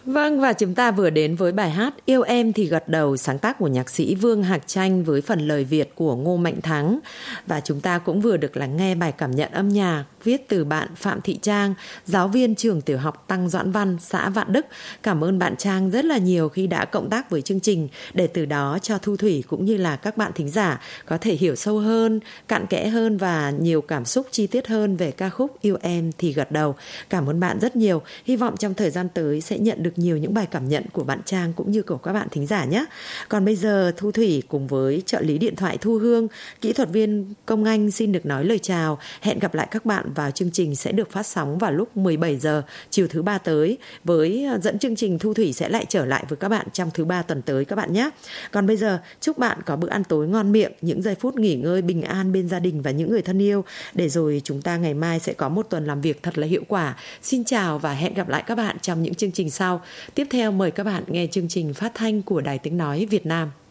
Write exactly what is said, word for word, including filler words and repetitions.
Vâng, và chúng ta vừa đến với bài hát Yêu Em Thì Gật Đầu, sáng tác của nhạc sĩ Vương Hạc Tranh với phần lời Việt của Ngô Mạnh Thắng. Và chúng ta cũng vừa được lắng nghe bài cảm nhận âm nhạc viết từ bạn Phạm Thị Trang, giáo viên trường tiểu học Tăng Doãn Văn, xã Vạn Đức. Cảm ơn bạn Trang rất là nhiều khi đã cộng tác với chương trình, để từ đó cho Thu Thủy cũng như là các bạn thính giả có thể hiểu sâu hơn, cặn kẽ hơn và nhiều cảm xúc chi tiết hơn về ca khúc Yêu Em Thì Gật Đầu. Cảm ơn bạn rất nhiều. Hy vọng trong thời gian tới sẽ nhận được nhiều những bài cảm nhận của bạn Trang cũng như của các bạn thính giả nhé. Còn bây giờ Thu Thủy cùng với trợ lý điện thoại Thu Hương, kỹ thuật viên Công Anh xin được nói lời chào. Hẹn gặp lại các bạn vào chương trình sẽ được phát sóng vào lúc mười bảy giờ chiều thứ ba tới. Với dẫn chương trình, Thu Thủy sẽ lại trở lại với các bạn trong thứ ba tuần tới các bạn nhé. Còn bây giờ chúc bạn có bữa ăn tối ngon miệng, những giây phút nghỉ ngơi bình an bên gia đình và những người thân yêu, để rồi chúng ta ngày mai sẽ có một tuần làm việc thật là hiệu quả. Xin chào và hẹn gặp lại các bạn trong những chương trình sau. Tiếp theo mời các bạn nghe chương trình phát thanh của Đài Tiếng Nói Việt Nam.